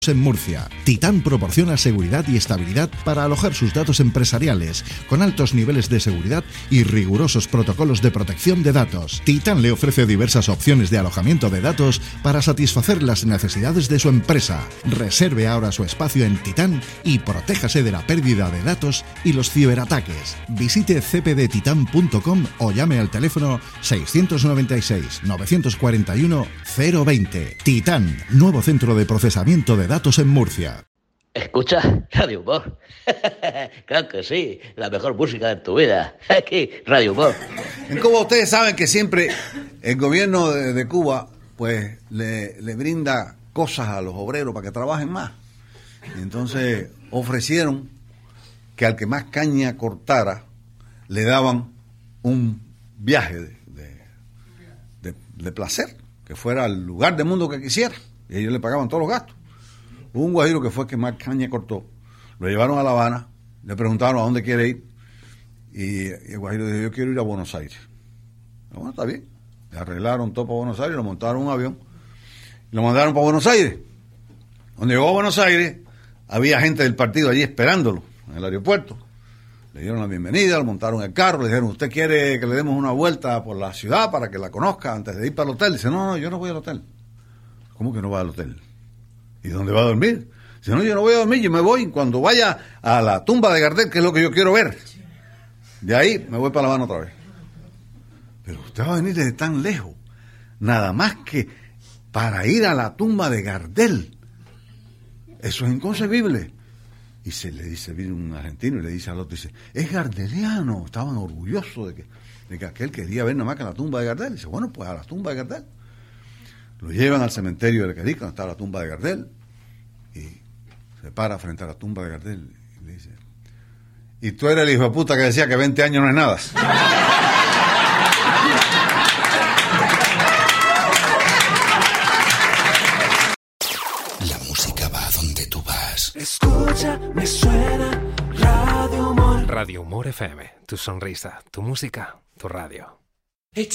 en Murcia. Titán proporciona seguridad y estabilidad para alojar sus datos empresariales, con altos niveles de seguridad y rigurosos protocolos de protección de datos. Titán le ofrece diversas opciones de alojamiento de datos para satisfacer las necesidades de su empresa. Reserve ahora su espacio en Titán y protéjase de la pérdida de datos y los ciberataques. Visite cpdtitan.com o llame al teléfono 696 941 020. Titán, nuevo centro de procesamiento de datos en Murcia. ¿Escucha Radio Humor? Claro que sí, la mejor música de tu vida. Aquí, Radio Humor. En Cuba ustedes saben que siempre el gobierno de Cuba pues le brinda cosas a los obreros para que trabajen más. Y entonces ofrecieron que al que más caña cortara le daban un viaje de placer, que fuera al lugar del mundo que quisiera, y ellos le pagaban todos los gastos. Hubo un guajiro que fue el que más caña cortó, lo llevaron a La Habana, le preguntaron a dónde quiere ir, y el guajiro dijo: yo quiero ir a Buenos Aires. Bueno, está bien, le arreglaron todo para Buenos Aires, lo montaron en un avión y lo mandaron para Buenos Aires. Cuando llegó a Buenos Aires había gente del partido allí esperándolo en el aeropuerto. Le dieron la bienvenida, lo montaron en el carro, le dijeron: ¿usted quiere que le demos una vuelta por la ciudad para que la conozca antes de ir para el hotel? Dice: no, yo no voy al hotel. ¿Cómo que no va al hotel? ¿Y dónde va a dormir? Dice: no, yo no voy a dormir, yo me voy cuando vaya a la tumba de Gardel, que es lo que yo quiero ver. De ahí me voy para La Habana otra vez. Pero usted va a venir desde tan lejos, nada más que para ir a la tumba de Gardel. Eso es inconcebible. Y se le dice, viene un argentino y le dice al otro, dice: es gardeliano. Estaban orgullosos de que aquel quería ver nada más que la tumba de Gardel. Dice: bueno, pues a la tumba de Gardel. Lo llevan al cementerio de Querica, donde está la tumba de Gardel, y se para frente a la tumba de Gardel y le dice: ¿y tú eres el hijo de puta que decía que 20 años no es nada? La música va a donde tú vas. Escucha, me suena Radio Humor. Radio Humor FM, tu sonrisa, tu música, tu radio.